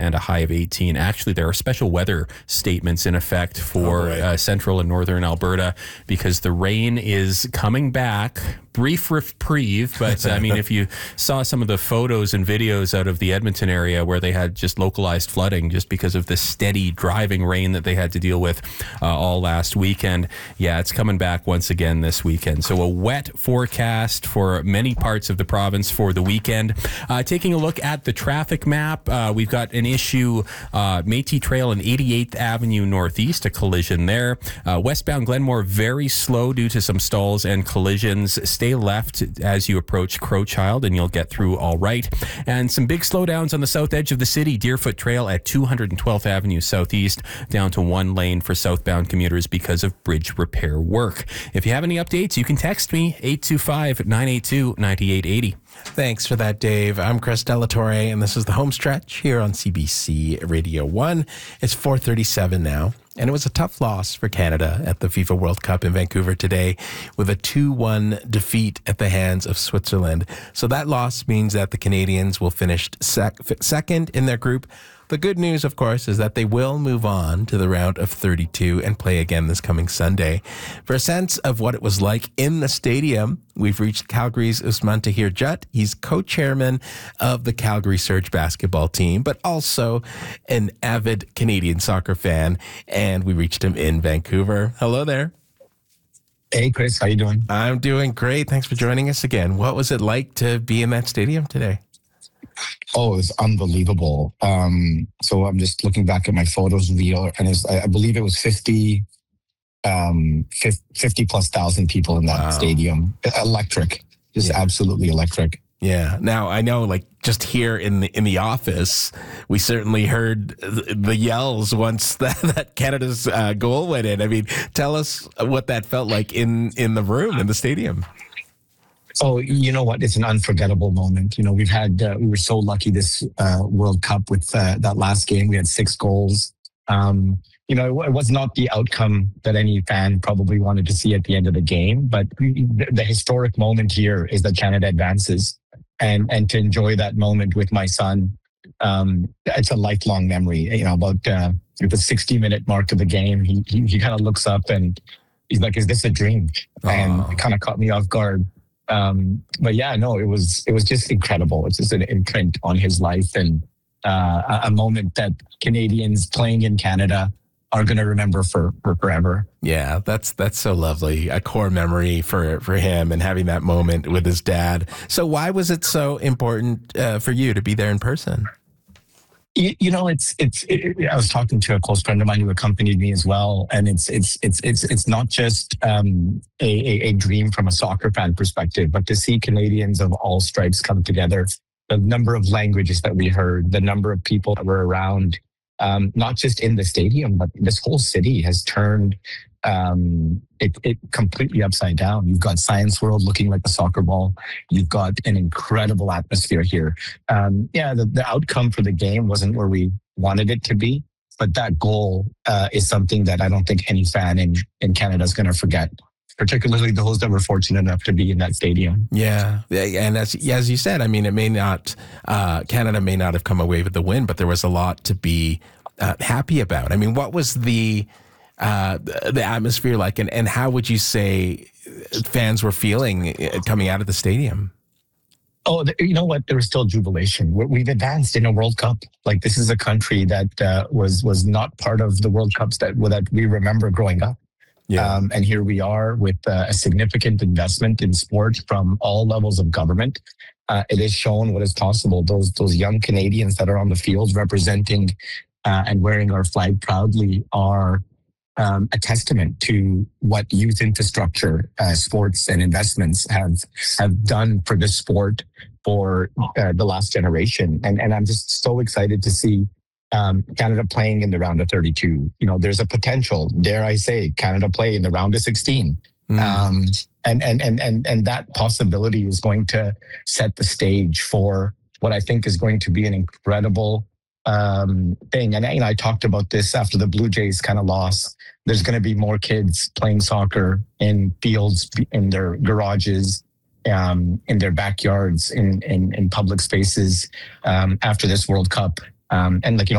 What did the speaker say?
and a high of 18. Actually, there are special weather statements in effect for central and northern Alberta because the rain is coming back. Brief reprieve, but I mean, if you saw some of the photos and videos out of the Edmonton area where they had just localized flooding just because of the steady driving rain that they had to deal with all last weekend, yeah, it's coming back once again this weekend. So a wet forecast for many parts of the province for the weekend. Taking a look at the traffic map, we've got an issue, Métis Trail and 88th Avenue Northeast, a collision there. Westbound Glenmore, very slow due to some stalls and collisions. Stay left as you approach Crowchild and you'll get through all right. And some big slowdowns on the south edge of the city. Deerfoot Trail at 212th Avenue Southeast, down to one lane for southbound commuters because of bridge repair work. If you have any updates, you can text me, 825-982-9880. Thanks for that, Dave. I'm Chris Delatorre, and this is the home stretch here on CBC Radio 1. It's 4:37 now, and it was a tough loss for Canada at the FIFA World Cup in Vancouver today with a 2-1 defeat at the hands of Switzerland. So that loss means that the Canadians will finish second in their group. The good news, of course, is that they will move on to the round of 32 and play again this coming Sunday. For a sense of what it was like in the stadium, we've reached Calgary's Usman Tahir Jut. He's co-chairman of the Calgary Surge basketball team, but also an avid Canadian soccer fan. And we reached him in Vancouver. Hello there. Hey, Chris. How you doing? I'm doing great. Thanks for joining us again. What was it like to be in that stadium today? Oh, it's unbelievable. So I'm just looking back at my photos reel, and I believe it was 50 plus thousand people in that stadium. Electric, just absolutely electric. Yeah. Now I know, like, just here in the office, we certainly heard the yells once that Canada's goal went in. I mean, tell us what that felt like in the room, in the stadium. Oh, you know what? It's an unforgettable moment. You know, we were so lucky this World Cup with that last game. We had 6 goals. You know, it was not the outcome that any fan probably wanted to see at the end of the game, but the historic moment here is that Canada advances, and to enjoy that moment with my son, it's a lifelong memory. You know, about the 60-minute mark of the game, he kind of looks up and he's like, "Is this a dream?" And it kind of caught me off guard. But yeah, no, it was just incredible. It's just an imprint on his life, and a moment that Canadians playing in Canada are going to remember for forever. Yeah, that's so lovely. A core memory for him, and having that moment with his dad. So why was it so important for you to be there in person? You know, I was talking to a close friend of mine who accompanied me as well, and it's not just a dream from a soccer fan perspective, but to see Canadians of all stripes come together. The number of languages that we heard, the number of people that were around, not just in the stadium, but this whole city has turned it completely upside down. You've got Science World looking like a soccer ball. You've got an incredible atmosphere here. The outcome for the game wasn't where we wanted it to be, but that goal is something that I don't think any fan in Canada is going to forget, particularly those that were fortunate enough to be in that stadium. Yeah. And as you said, I mean, it may not, Canada may not have come away with the win, but there was a lot to be happy about. I mean, what was the atmosphere like, and how would you say fans were feeling coming out of the stadium? Oh, you know what? There was still jubilation. We've advanced in a World Cup. Like, this is a country that was not part of the World Cups that we remember growing up. Yeah. And here we are with a significant investment in sport from all levels of government. It has shown what is possible. Those young Canadians that are on the field representing and wearing our flag proudly are a testament to what youth infrastructure, sports and investments have done for this sport for the last generation. And I'm just so excited to see Canada playing in the round of 32. You know, there's a potential, dare I say, Canada play in the round of 16. And that possibility is going to set the stage for what I think is going to be an incredible thing. And I talked about this after the Blue Jays kind of lost. There's going to be more kids playing soccer in fields, in their garages, in their backyards, in public spaces after this World Cup. And